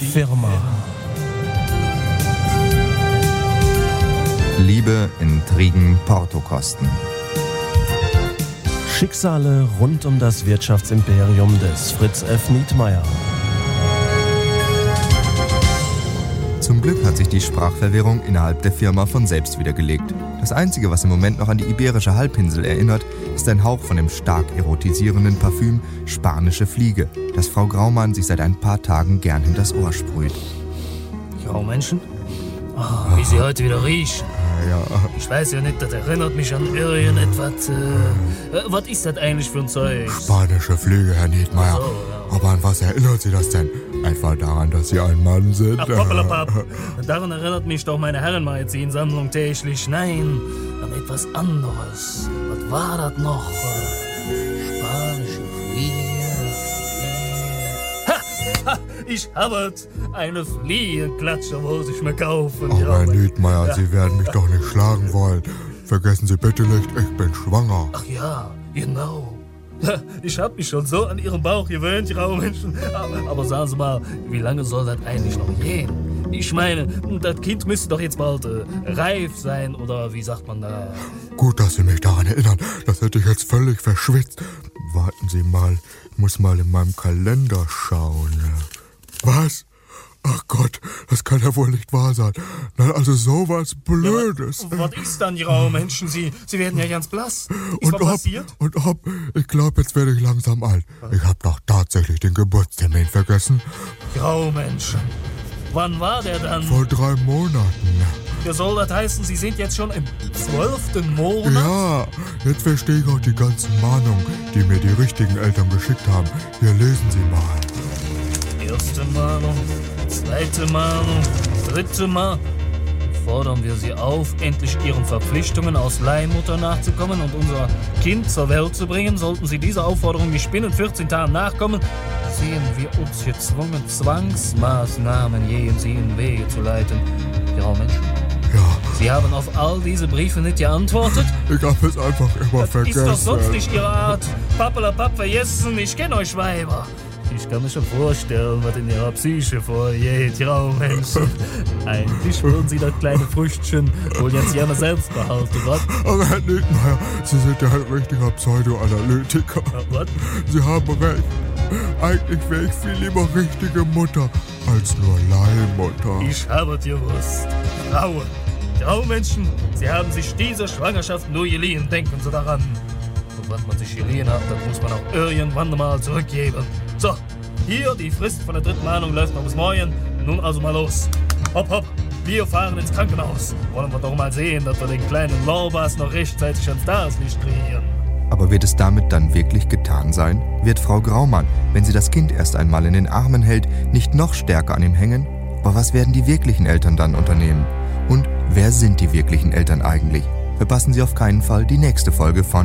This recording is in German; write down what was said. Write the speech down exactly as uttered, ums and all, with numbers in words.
Firma. Liebe, Intrigen, Portokosten. Schicksale rund um das Wirtschaftsimperium des Fritz F. Nietmeyer. Zum Glück hat sich die Sprachverwirrung innerhalb der Firma von selbst wieder gelegt. Das Einzige, was im Moment noch an die iberische Halbinsel erinnert, ist ein Hauch von dem stark erotisierenden Parfüm Spanische Fliege, das Frau Graumann sich seit ein paar Tagen gern hinters Ohr sprüht. Graumenschen? Oh, wie sie heute wieder riechen. Ja. Ich weiß ja nicht, das erinnert mich an irgendetwas. Äh, äh, was ist das eigentlich für ein Zeug? Spanische Fliege, Herr Nietmeyer. So, ja. Aber an was erinnert Sie das denn? Etwa daran, dass Sie ein Mann sind? Ach, Pappelapapp. Daran erinnert mich doch meine Herrenmagazin-Sammlung täglich. Nein, an etwas anderes. Was war das noch? Spanische Fliege. Ha! Ha! Ich habe es. Eine Fliegenklatsche muss ich mir kaufen. Oh, Herr Nietmeyer, Ja. Sie werden mich doch nicht schlagen wollen. Vergessen Sie bitte nicht, ich bin schwanger. Ach ja, genau. Ich hab mich schon so an Ihren Bauch gewöhnt, Graumenschen. Aber, aber sagen Sie mal, wie lange soll das eigentlich noch gehen? Ich meine, das Kind müsste doch jetzt bald äh, reif sein, oder wie sagt man da? Gut, dass Sie mich daran erinnern. Das hätte ich jetzt völlig verschwitzt. Warten Sie mal, ich muss mal in meinem Kalender schauen. Was? Ach Gott, das kann ja wohl nicht wahr sein. Nein, also sowas Blödes. Ja, was ist dann, die Graumenschen? Sie, Sie werden ja ganz blass. Ist Und was ob, passiert? und ob, ich glaube, jetzt werde ich langsam alt. Ich habe doch tatsächlich den Geburtstermin vergessen. Graumenschen. Wann war der dann? Vor drei Monaten. Ja, soll das heißen, Sie sind jetzt schon im zwölften Monat? Ja, jetzt verstehe ich auch die ganzen Mahnungen, die mir die richtigen Eltern geschickt haben. Hier, lesen Sie mal. Erste Mahnung, zweite Mahnung, dritte Mahnung. Fordern wir Sie auf, endlich Ihren Verpflichtungen als Leihmutter nachzukommen und unser Kind zur Welt zu bringen. Sollten Sie dieser Aufforderung nicht binnen vierzehn Tagen nachkommen, sehen wir uns gezwungen, Zwangsmaßnahmen gegen Sie in Wege zu leiten. Ja, Menschen. Ja, Sie haben auf all diese Briefe nicht geantwortet? ich habe es einfach immer Das vergessen. ist doch sonst nicht Ihre Art. Pappelapapp vergessen, ich kenne euch Weiber. Ich kann mir schon vorstellen, was in Ihrer Psyche vorgeht, Graumenschen. Eigentlich würden Sie das kleine Früchtchen wohl jetzt gerne selbst behalten, was? Aber Herr Nietmeyer, Sie sind ja ein richtiger Pseudoanalytiker. Was? Sie haben recht. Eigentlich wäre ich viel lieber richtige Mutter als nur Leihmutter. Ich habe es gewusst. Frauen, Graumenschen, Sie haben sich diese Schwangerschaft nur geliehen, denken Sie daran. Und was man sich geliehen hat, das muss man auch irgendwann mal zurückgeben. So, hier, die Frist von der dritten Mahnung läuft noch bis morgen. Nun also mal los. Hopp, hopp, wir fahren ins Krankenhaus. Wollen wir doch mal sehen, dass wir den kleinen Lorbas noch rechtzeitig ans Tageslicht kriegen. Aber wird es damit dann wirklich getan sein? Wird Frau Graumann, wenn sie das Kind erst einmal in den Armen hält, nicht noch stärker an ihm hängen? Aber was werden die wirklichen Eltern dann unternehmen? Und wer sind die wirklichen Eltern eigentlich? Verpassen Sie auf keinen Fall die nächste Folge von